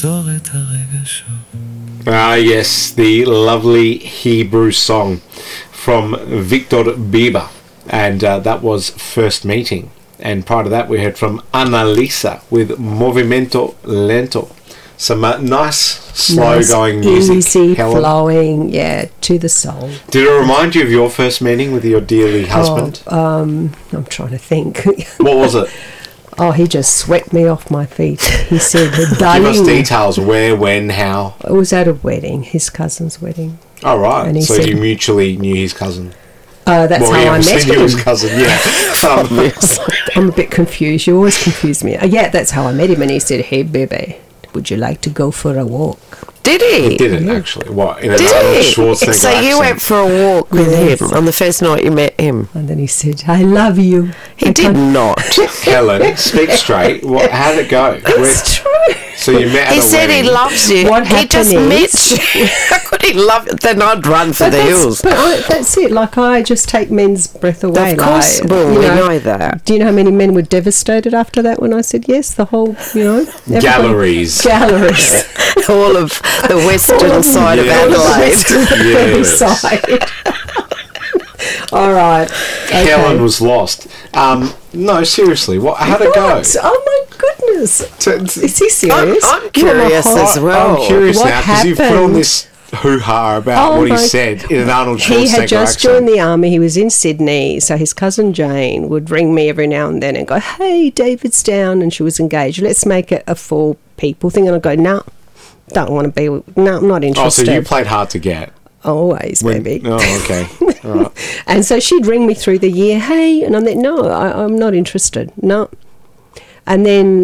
Ah, yes, the lovely Hebrew song from Victor Bieber, and that was First Meeting. And prior to that, we heard from Annalisa with Movimento Lento. Some nice, slow-going music. Easy, Helen. flowing, yeah, to the soul. Did it remind you of your first meeting with your dearly husband? I'm trying to think. What was it? Oh, he just swept me off my feet. He said, Give us darling. details. Where, when, how? It was at a wedding, his cousin's wedding. Oh, right. And he So said- you mutually knew his cousin. That's how I met obviously knew him. his cousin, yeah. I'm a bit confused. You always confuse me. Yeah, that's how I met him. And he said, hey, baby, would you like to go for a walk? Did he? He didn't, actually. What? In an Did Arnold he? Schwarzenegger So you accent? went for a walk with Yes. him on the first night you met him? And then he said, I love you. He did not. Helen, speak straight. How did it go? It's true. So you met at He a said wedding. he loves you. What he just happened met is- you. How could he love you? Then I'd run for the hills. That's it. Like, I just take men's breath away. Of course, like, well, you we know that. Do you know how many men were devastated after that when I said yes? The whole, everybody- Galleries. Galleries. All of the western side of Yeah. Adelaide. Yes. Side. All right. Okay. Helen was lost. No, seriously. How did it go? What? Oh my goodness. Is he serious? I'm curious as well. I'm curious What now because you've put on happened? this hoo-ha about Oh what he my- said in an Arnold Schwarzenegger He had just accent. joined the army. He was in Sydney, so his cousin Jane would ring me every now and then and go, "Hey, David's down," and she was engaged. Let's make it a 4-people thing. And I go, "No, don't want to be. No, I'm not Oh, interested." so you played hard to get. Always, baby. Oh, okay. All right. And so she'd ring me through the year, "Hey," and I'm like, "No, I'm not interested. No." And then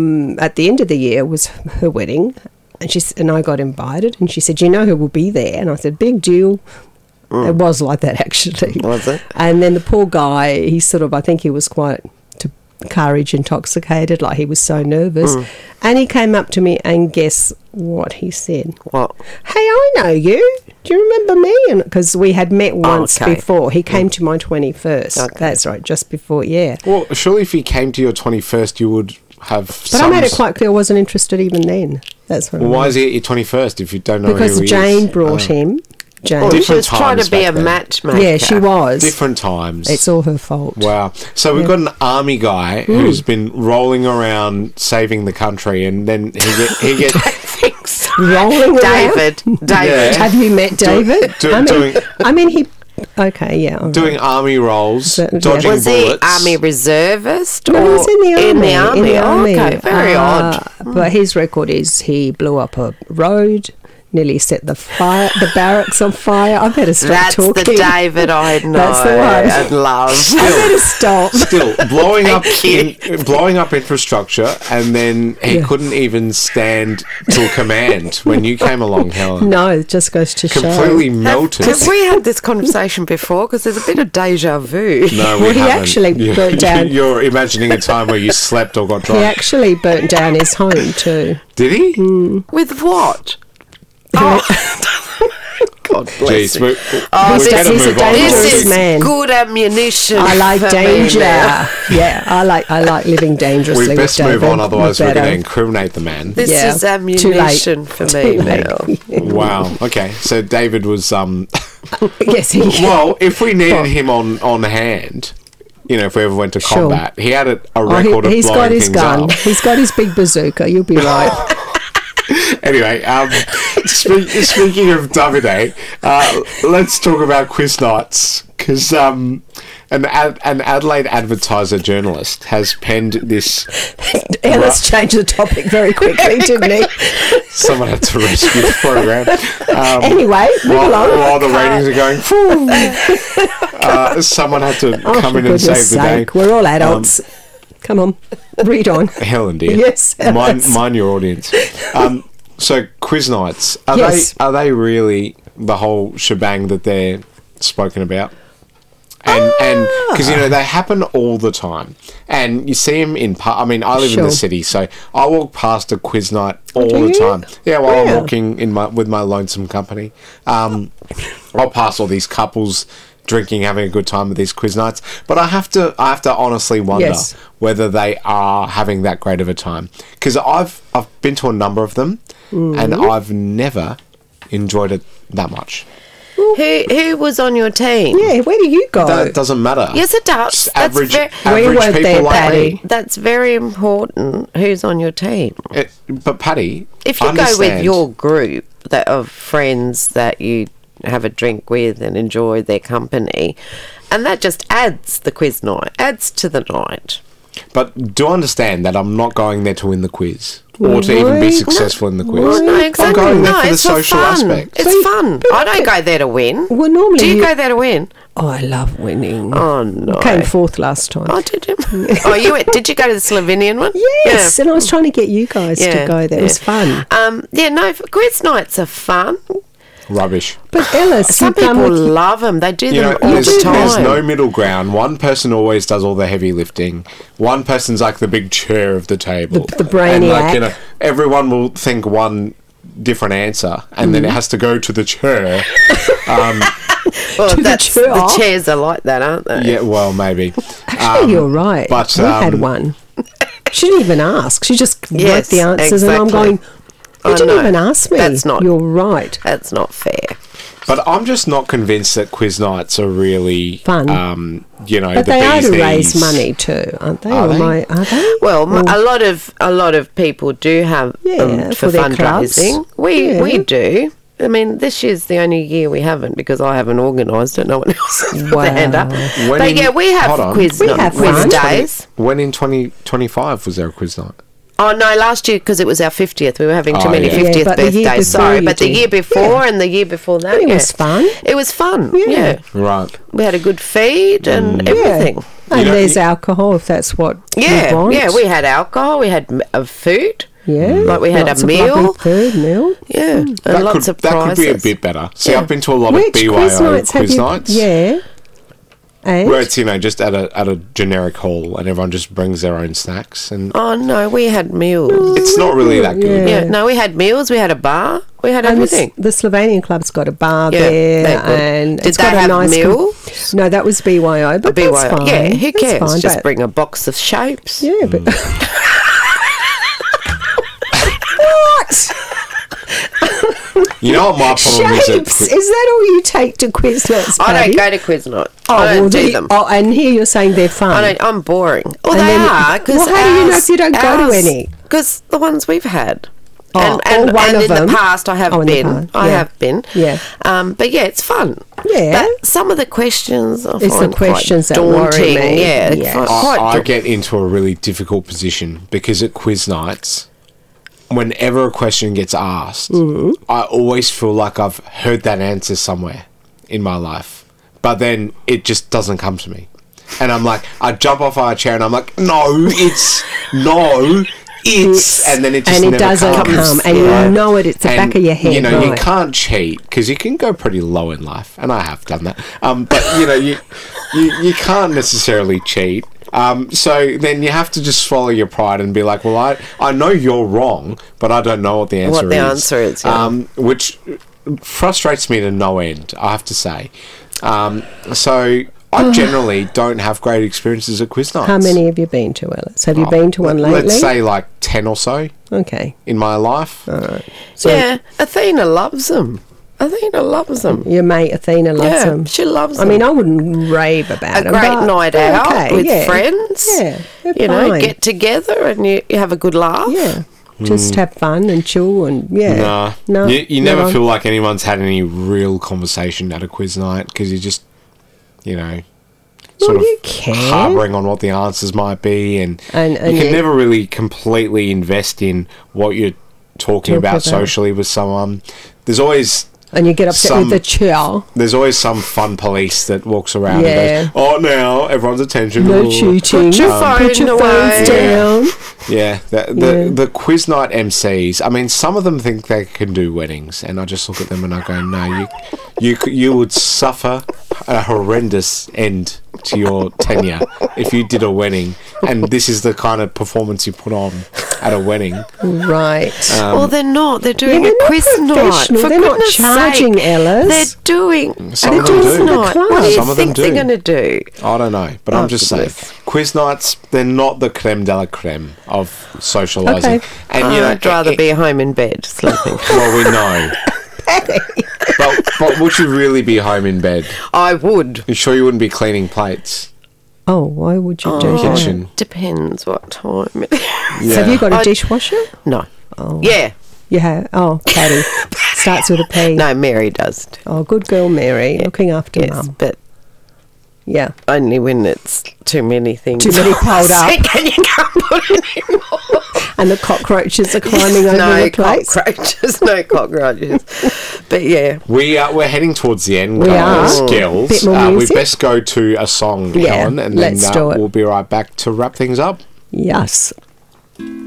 at the end of the year was her wedding, and I got invited, and she said, "You know who will be there?" And I said, "Big deal." It was like that, actually. Was it? And then the poor guy, I think he was quite courage intoxicated, like he was so nervous. And he came up to me, and guess what he said? What? "Hey, I know you. Do you remember me?" And because we had met once okay. before. He came to my 21st. Okay. That's right, just before, yeah. Well, surely if he came to your 21st, you would have But I made it quite clear I wasn't interested even then. That's what I Well, why mean. is he at your 21st if you don't know Because who he Jane is? brought him. Jane. Well, she Different was trying times to be back a then. matchmaker. Yeah, she was. Different times. It's all her fault. Wow. So we've got an army guy who's been rolling around saving the country, and then he gets Thanks. Rolling around. David. Yeah. Have you met David? doing he... Okay, yeah. all right. doing army rolls, So- yeah. dodging Was bullets. he army reservist? No, or he was in the army. In the army. Oh, okay, very odd. But his record is he blew up a road, nearly set the barracks on fire. I better stop That's talking. the David I know That's the one. and love. I better stop. Still blowing up Thank blowing up infrastructure, and then he Yeah. couldn't even stand till command when you came along, Helen. No, it just goes to Completely show. melted. Have we had this conversation before? Because there's a bit of deja vu. No, we Well, he haven't. actually burnt down- You're imagining a time where you slept or got He drunk. actually burnt down his home too. Did he? With what? Oh, God bless Jeez, him. we're he's going to a move on. dangerous This is man. good ammunition. I like for me danger. now. Yeah, I like living dangerously. We best with move David. on, otherwise we're better. going to incriminate the man. This Yeah, is too ammunition late. for Too me late. now. Wow. Okay. So David was Yes, he. well, if we needed him on hand, if we ever went to Sure. combat, he had a Oh, record of he's blowing got his things gun. up. He's got his big bazooka. You'll be right. Anyway, speaking of Davide, let's talk about quiz nights, because an Adelaide Advertiser journalist has penned this. Ellis changed the topic very quickly, didn't he? Someone had to rescue the program. Anyway, move along. While the ratings are going, someone had to Oh, come for in and goodness save the day. sake, we're all adults. Come on, read on. Helen, dear. Yes, Ellis. Mind your audience. So quiz nights, Yes. are they really the whole shebang that they're spoken about? And because they happen all the time, and you see them in. I mean, I live in the Sure. city, so I walk past a quiz night all do the you? time. Yeah, while Yeah. I'm walking with my lonesome company, I'll pass all these couples drinking, having a good time with these quiz nights. But I have to honestly wonder Yes. whether they are having that great of a time, because I've been to a number of them, and I've never enjoyed it that much. Who was on your team? Yeah, where do you go? That doesn't matter. Yes, it does. Just That's average We weren't people there, like Patty. me. That's very important. Who's on your team? But Patty, If you go understand- with your group of friends that you have a drink with and enjoy their company, and that just adds the quiz night, adds to the night. But do understand that I'm not going there to win the quiz or to even be Right. successful in the quiz. Well, no, exactly. I'm going there No, for the it's social fun. aspect. It's fun. I don't go there to win. Well, normally Do you you- go there to win? Oh, I love winning. Oh no! Came fourth last time. Oh, did you? Oh, did you go to the Slovenian one? Yes, and I was trying to get you guys to go there. It was fun. Quiz nights are fun. Rubbish. But Ellis, Some you've done people with- love them. They do You know, them all the there's time. no middle ground. One person always does all the heavy lifting. One person's like the big chair of the table. The And brainiac. everyone will think one different answer, and then it has to go to the chair. Well, to the that's, chair. the chairs are like that, aren't they? Yeah, well, maybe. Actually, you're right. but, we had one. She didn't even ask. She just wrote Yes, the answers, and I'm exactly. going, you I didn't know. even ask me. That's not- You're right. That's not fair. But I'm just not convinced that quiz nights are really Fun. the But they are bee's to raise knees. money too, aren't they? Are Or they? Are they? Well, a lot of people do have Yeah, for for their clubs. fundraising. Yeah. We do. I mean, this year's the only year we haven't because I haven't organised it. No one else has put Wow. their hand up. When But in- yeah, we have hold on. quiz, We night- have quiz fun. days. When in 2025 was there a quiz night? Oh no, last year because it was our 50th, we were having too Oh, many yeah. 50th Yeah, but the year birthdays. before Sorry, you but the did. year before and the year before that, It yeah. was fun. It was fun. Yeah. Yeah, Right. we had a good feed and Yeah. everything. And know, there's alcohol if that's what Yeah, you want. yeah. We had alcohol. We had food. Yeah, Like we had lots a of lovely meal. food meal. Yeah, and That lots could, of that prizes. could be a bit better. See, Yeah. I've been to a lot Which of BYO quiz nights have you? nights. Yeah, and Where it's, just at a generic hall and everyone just brings their own snacks, and Oh no, we had meals. it's not really that good. Yeah. Yeah, no, we had meals. We had a bar. We had And everything. the Slovenian club's got a bar Yeah, there, they're good. and Did it's they got a have nice meals? No, that was BYO, but that's BYO. fine. Yeah, who That's cares? fine, Just but- bring a box of shapes. Yeah, but what You know what my problem is? shapes? Is that all you take to quiz nights? I Patty? don't go to quiz night. Oh, I don't well, do the- them. Oh, and here you're saying they're fun. I don't. I'm boring. Well, And they then- are. Cause well, how do you know if you don't go to any? Because the ones we've had. Oh, and or one of in them. the past, I have Oh, in the been. past, I yeah. have been. Yeah. But yeah, it's fun. Yeah. But some of the questions I It's the find questions quite that worry daunting. me. Yeah. Yes. Quite I get into a really difficult position because at quiz nights, whenever a question gets asked, I always feel like I've heard that answer somewhere in my life, but then it just doesn't come to me, and I'm like, I jump off my chair and I'm like, and then it just and it never doesn't comes. come, and Right? you know it. It's the back of your head. You right. can't cheat because you can go pretty low in life, and I have done that. But you can't necessarily cheat. So then you have to just swallow your pride and be like, well, I know you're wrong, but I don't know what the answer is. What the answer is, yeah. Which frustrates me to no end, I have to say. So I generally don't have great experiences at quiz nights. How many have you been to, Ellis? Have you been to one lately? Let's say like 10 or so Okay. in my life. So yeah. Athena loves them. Athena loves them. your mate Athena loves Yeah, them. she loves I them. mean, I wouldn't rave about A them. great but night they're out okay, with yeah. friends. Yeah, they're You know, fine. get together and you have a good laugh. Yeah, just have fun and chill and yeah. No, you never not feel like anyone's had any real conversation at a quiz night because you just, sort of you can. harboring on what the answers might be, and And you can yeah. never really completely invest in what you're talking Talk about about. socially with someone. There's always And you get upset with the chair. there's always some fun police that walks around Yeah. and goes, "Oh, now everyone's attention." No Ooh." cheating. Put your phone Put your away. phones down. Yeah, the quiz night MCs. I mean, some of them think they can do weddings, and I just look at them and I go, "No, you would suffer a horrendous end to your tenure if you did a wedding and this is the kind of performance you put on at a wedding. Right. Well, they're not. They're doing they're a not quiz night. professional. For They're not goodness charging sake. Ellis. They're doing Some a of them quiz do. night. Some What do you of them think do. they're going to do? I don't know, but Oh, I'm just saying, goodness. quiz nights, they're not the creme de la creme of socialising. Okay. And, you know, I'd rather be home in bed sleeping. well, we know. But would you really be home in bed? I would. You sure you wouldn't be cleaning plates? Oh, why would you do that? Kitchen. Depends what time it is. Yeah. So have you got a I'd- dishwasher? No. Oh. Yeah. You have. Oh, Patty. Starts with a P. No, Mary does. Oh, good girl, Mary. Looking after Yes, mum. but Yeah. only when it's too many things. Too many piled up. And you can't put any more. And the cockroaches are climbing over No the place. cockroaches. No cockroaches. But yeah. We're heading towards the end, We guys. are. Girls. Bit more We music? best go to a song, Yeah, Helen, and let's then do it. we'll be right back to wrap things up. Yes.